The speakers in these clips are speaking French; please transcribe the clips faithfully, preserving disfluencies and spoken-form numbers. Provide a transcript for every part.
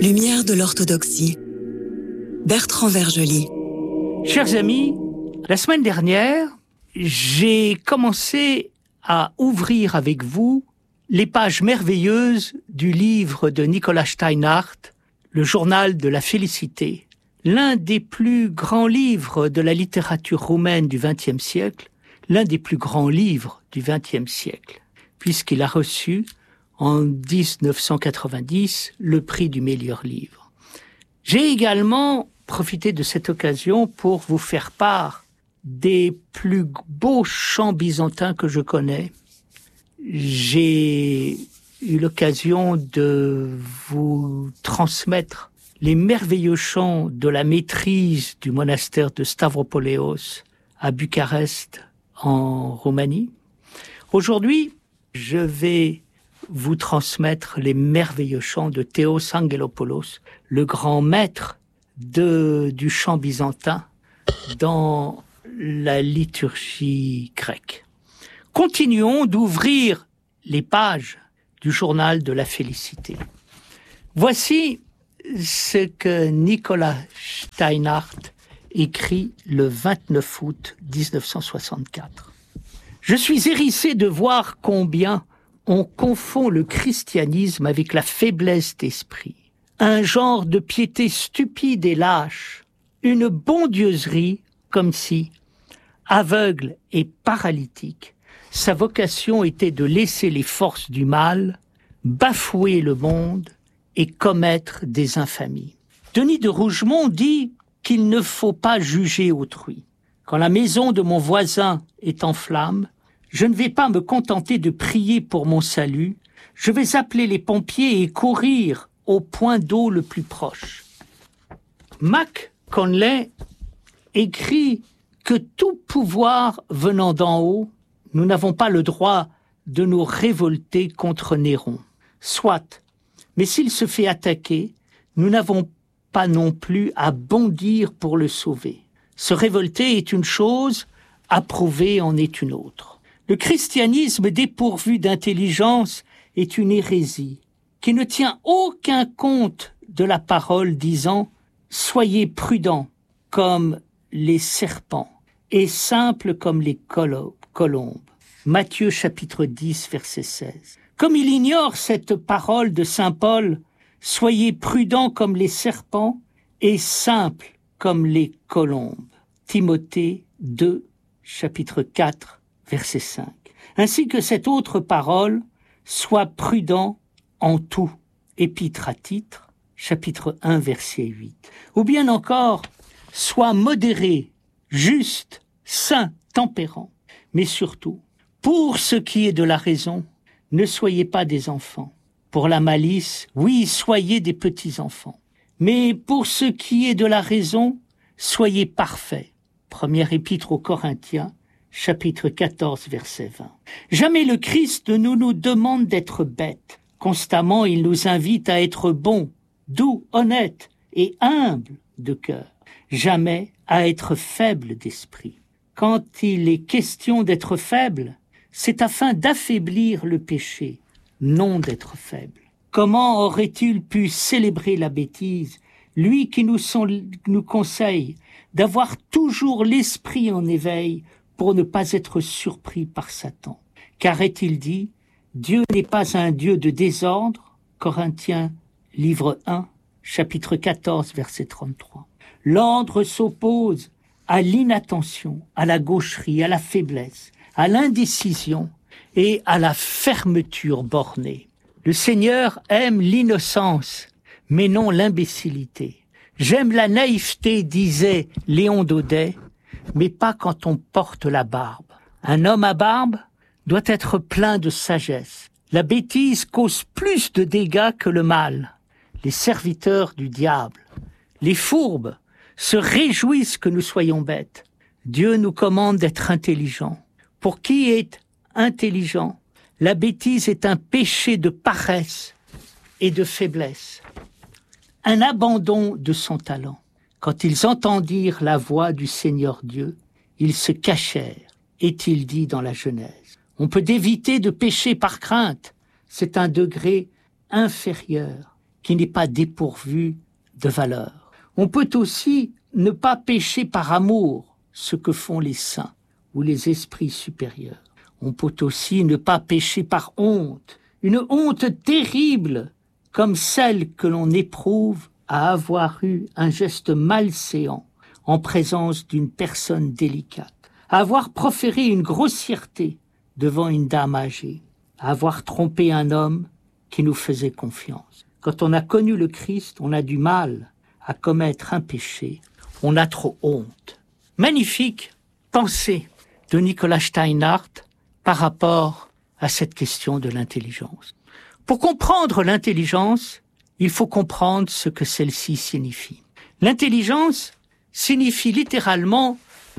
Lumière de l'orthodoxie. Bertrand Vergely. Chers amis, la semaine dernière, j'ai commencé à ouvrir avec vous les pages merveilleuses du livre de Nicolas Steinhardt, Le journal de la félicité, l'un des plus grands livres de la littérature roumaine du vingtième siècle, l'un des plus grands livres du vingtième siècle, puisqu'il a reçu en dix-neuf cent quatre-vingt-dix le prix du meilleur livre. J'ai également profité de cette occasion pour vous faire part des plus beaux chants byzantins que je connais. J'ai eu l'occasion de vous transmettre les merveilleux chants de la maîtrise du monastère de Stavropoléos à Bucarest, en Roumanie. Aujourd'hui, je vais vous transmettre les merveilleux chants de Théos Angelopoulos, le grand maître de, du chant byzantin dans la liturgie grecque. Continuons d'ouvrir les pages du journal de la félicité. Voici ce que Nicolas Steinhardt écrit le vingt-neuf août dix-neuf cent soixante-quatre. « Je suis hérissé de voir combien on confond le christianisme avec la faiblesse d'esprit, un genre de piété stupide et lâche, une bondieuserie comme si, aveugle et paralytique, sa vocation était de laisser les forces du mal bafouer le monde et commettre des infamies. Denis de Rougemont dit qu'il ne faut pas juger autrui. Quand la maison de mon voisin est en flammes, je ne vais pas me contenter de prier pour mon salut, je vais appeler les pompiers et courir au point d'eau le plus proche. Mac Conley écrit que tout pouvoir venant d'en haut, nous n'avons pas le droit de nous révolter contre Néron. Soit, mais s'il se fait attaquer, nous n'avons pas non plus à bondir pour le sauver. Se révolter est une chose, approuver en est une autre. Le christianisme dépourvu d'intelligence est une hérésie qui ne tient aucun compte de la parole disant « Soyez prudents comme les serpents et simples comme les colombes ». Matthieu chapitre dix, verset seize. Comme il ignore cette parole de saint Paul « Soyez prudents comme les serpents et simples comme les colombes ». Timothée deux, chapitre quatre, verset cinq. Ainsi que cette autre parole « Sois prudent en tout ». Épître à Titre, chapitre un, verset huit. Ou bien encore « Sois modéré, juste, saint, tempérant ». Mais surtout, pour ce qui est de la raison, ne soyez pas des enfants. Pour la malice, oui, soyez des petits-enfants. Mais pour ce qui est de la raison, soyez parfaits. Première épître aux Corinthiens, chapitre quatorze, verset vingt. Jamais le Christ ne nous, nous demande d'être bêtes. Constamment, il nous invite à être bons, doux, honnêtes et humbles de cœur. Jamais à être faibles d'esprit. Quand il est question d'être faible, c'est afin d'affaiblir le péché, non d'être faible. Comment aurait-il pu célébrer la bêtise, lui qui nous, sont, nous conseille d'avoir toujours l'esprit en éveil pour ne pas être surpris par Satan? Car est-il dit, Dieu n'est pas un Dieu de désordre, Corinthiens, livre un, chapitre quatorze, verset trente-trois. L'ordre s'oppose à l'inattention, à la gaucherie, à la faiblesse, à l'indécision et à la fermeture bornée. Le Seigneur aime l'innocence, mais non l'imbécilité. J'aime la naïveté, disait Léon Daudet, mais pas quand on porte la barbe. Un homme à barbe doit être plein de sagesse. La bêtise cause plus de dégâts que le mal. Les serviteurs du diable, les fourbes, se réjouissent que nous soyons bêtes. Dieu nous commande d'être intelligents. Pour qui est intelligent, la bêtise est un péché de paresse et de faiblesse, un abandon de son talent. Quand ils entendirent la voix du Seigneur Dieu, ils se cachèrent, est-il dit dans la Genèse. On peut éviter de pécher par crainte, c'est un degré inférieur. qui n'est pas dépourvue de valeur. On peut aussi ne pas pécher par amour, ce que font les saints ou les esprits supérieurs. On peut aussi ne pas pécher par honte, une honte terrible comme celle que l'on éprouve à avoir eu un geste malséant en présence d'une personne délicate, à avoir proféré une grossièreté devant une dame âgée, à avoir trompé un homme qui nous faisait confiance. Quand on a connu le Christ, on a du mal à commettre un péché, on a trop honte. Magnifique pensée de Nicolas Steinhardt par rapport à cette question de l'intelligence. Pour comprendre l'intelligence, il faut comprendre ce que celle-ci signifie. L'intelligence signifie littéralement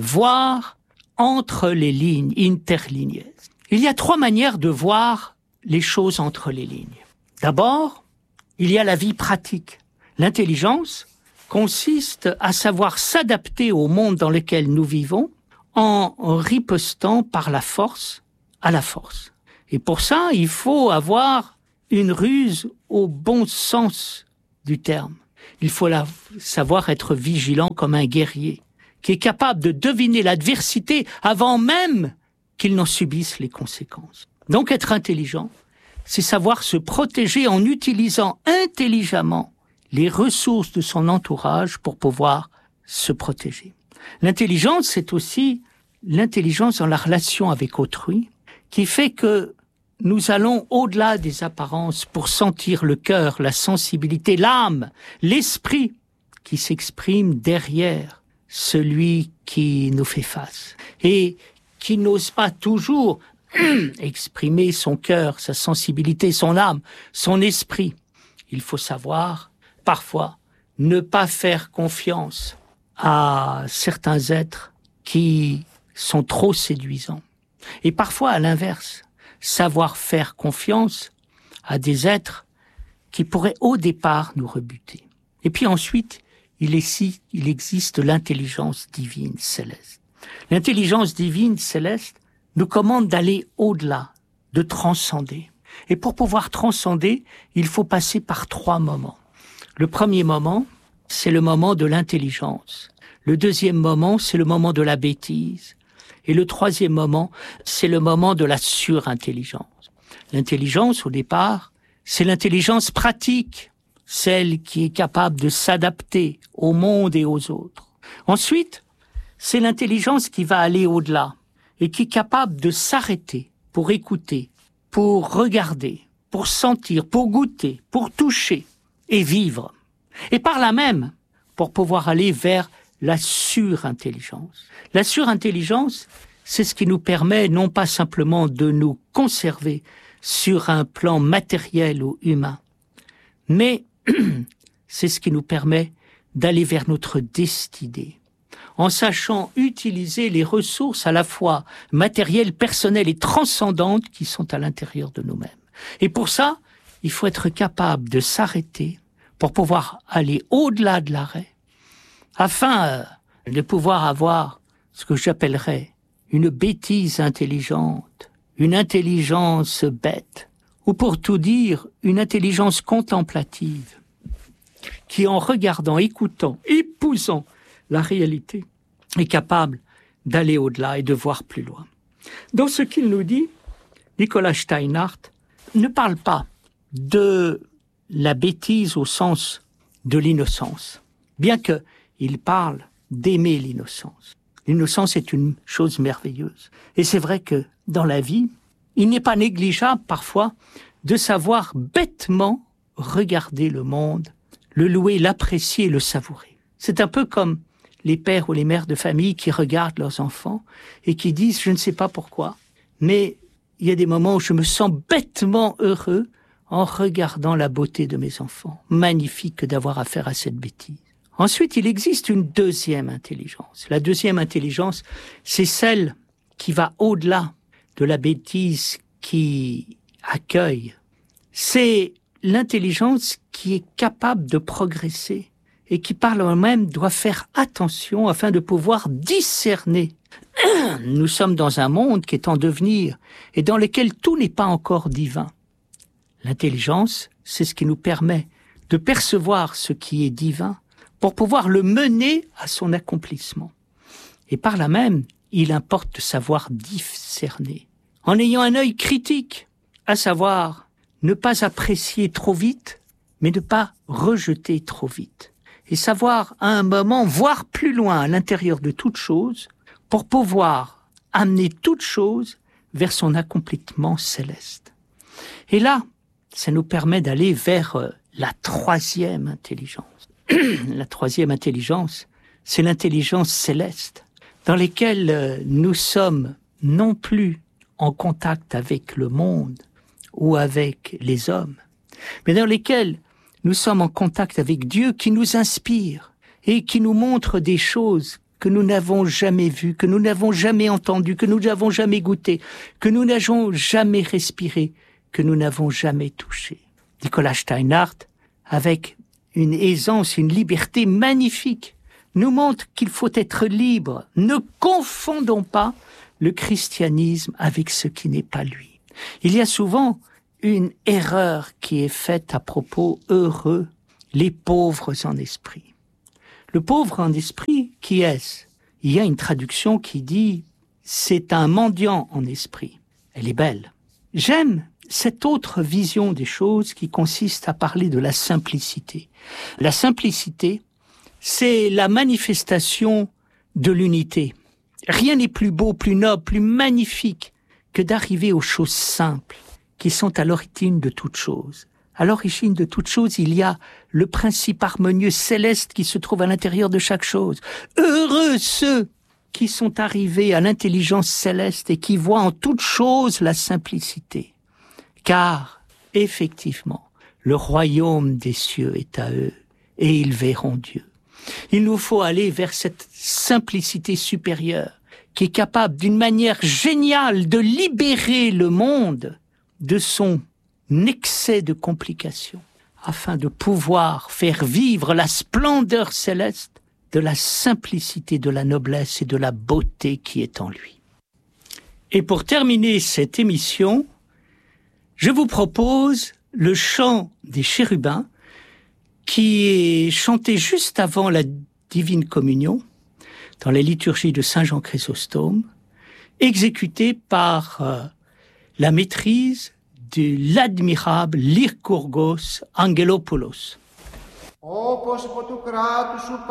voir entre les lignes, interlignes. Il y a trois manières de voir les choses entre les lignes. D'abord, il y a la vie pratique. L'intelligence consiste à savoir s'adapter au monde dans lequel nous vivons en ripostant par la force à la force. Et pour ça, il faut avoir une ruse au bon sens du terme. Il faut la, savoir être vigilant comme un guerrier, qui est capable de deviner l'adversité avant même qu'il n'en subisse les conséquences. Donc être intelligent, c'est savoir se protéger en utilisant intelligemment les ressources de son entourage pour pouvoir se protéger. L'intelligence, c'est aussi l'intelligence dans la relation avec autrui, qui fait que nous allons au-delà des apparences pour sentir le cœur, la sensibilité, l'âme, l'esprit qui s'exprime derrière celui qui nous fait face et qui n'ose pas toujours exprimer son cœur, sa sensibilité, son âme, son esprit. Il faut savoir, parfois, ne pas faire confiance à certains êtres qui sont trop séduisants. Et parfois, à l'inverse, savoir faire confiance à des êtres qui pourraient au départ nous rebuter. Et puis ensuite, il, est, il existe l'intelligence divine céleste. L'intelligence divine céleste nous commande d'aller au-delà, de transcender. Et pour pouvoir transcender, il faut passer par trois moments. Le premier moment, c'est le moment de l'intelligence. Le deuxième moment, c'est le moment de la bêtise. Et le troisième moment, c'est le moment de la surintelligence. L'intelligence, au départ, c'est l'intelligence pratique, celle qui est capable de s'adapter au monde et aux autres. Ensuite, c'est l'intelligence qui va aller au-delà et qui est capable de s'arrêter pour écouter, pour regarder, pour sentir, pour goûter, pour toucher et vivre. Et par là même, pour pouvoir aller vers la surintelligence. La surintelligence, c'est ce qui nous permet non pas simplement de nous conserver sur un plan matériel ou humain, mais c'est ce qui nous permet d'aller vers notre destinée, en sachant utiliser les ressources à la fois matérielles, personnelles et transcendantes qui sont à l'intérieur de nous-mêmes. Et pour ça, il faut être capable de s'arrêter pour pouvoir aller au-delà de l'arrêt, afin de pouvoir avoir ce que j'appellerais une bêtise intelligente, une intelligence bête, ou pour tout dire, une intelligence contemplative, qui en regardant, écoutant, épousant la réalité, est capable d'aller au-delà et de voir plus loin. Dans ce qu'il nous dit, Nicolas Steinhardt ne parle pas de la bêtise au sens de l'innocence, bien que il parle d'aimer l'innocence. L'innocence est une chose merveilleuse. Et c'est vrai que dans la vie, il n'est pas négligeable parfois de savoir bêtement regarder le monde, le louer, l'apprécier, le savourer. C'est un peu comme les pères ou les mères de famille qui regardent leurs enfants et qui disent, je ne sais pas pourquoi, mais il y a des moments où je me sens bêtement heureux en regardant la beauté de mes enfants. Magnifique d'avoir affaire à cette bêtise. Ensuite, il existe une deuxième intelligence. La deuxième intelligence, c'est celle qui va au-delà de la bêtise qui accueille. C'est l'intelligence qui est capable de progresser et qui par elle-même doit faire attention afin de pouvoir discerner. Nous sommes dans un monde qui est en devenir et dans lequel tout n'est pas encore divin. L'intelligence, c'est ce qui nous permet de percevoir ce qui est divin pour pouvoir le mener à son accomplissement. Et par là même, il importe de savoir discerner, en ayant un œil critique, à savoir ne pas apprécier trop vite, mais ne pas rejeter trop vite. Et savoir à un moment voir plus loin à l'intérieur de toute chose pour pouvoir amener toute chose vers son accomplissement céleste. Et là, ça nous permet d'aller vers la troisième intelligence. La troisième intelligence, c'est l'intelligence céleste, dans laquelle nous sommes non plus en contact avec le monde ou avec les hommes, mais dans lesquels nous sommes en contact avec Dieu qui nous inspire et qui nous montre des choses que nous n'avons jamais vues, que nous n'avons jamais entendues, que nous n'avons jamais goûtées, que nous n'avons jamais respirées, que nous n'avons jamais touchées. Nicolas Steinhardt, avec une aisance, une liberté magnifique, nous montre qu'il faut être libre. Ne confondons pas le christianisme avec ce qui n'est pas lui. Il y a souvent une erreur qui est faite à propos heureux, les pauvres en esprit. Le pauvre en esprit, qui est-ce? Il y a une traduction qui dit « c'est un mendiant en esprit ». Elle est belle. J'aime cette autre vision des choses qui consiste à parler de la simplicité. La simplicité, c'est la manifestation de l'unité. Rien n'est plus beau, plus noble, plus magnifique que d'arriver aux choses simples qui sont à l'origine de toute chose. À l'origine de toute chose, il y a le principe harmonieux céleste qui se trouve à l'intérieur de chaque chose. Heureux ceux qui sont arrivés à l'intelligence céleste et qui voient en toute chose la simplicité. Car, effectivement, le royaume des cieux est à eux et ils verront Dieu. Il nous faut aller vers cette simplicité supérieure qui est capable d'une manière géniale de libérer le monde de son excès de complications afin de pouvoir faire vivre la splendeur céleste de la simplicité, de la noblesse et de la beauté qui est en lui. Et pour terminer cette émission, je vous propose le chant des chérubins qui est chanté juste avant la divine communion dans la liturgie de Saint Jean Chrysostome, exécuté par euh, la maîtrise de l'admirable Lykurgos Angelopoulos.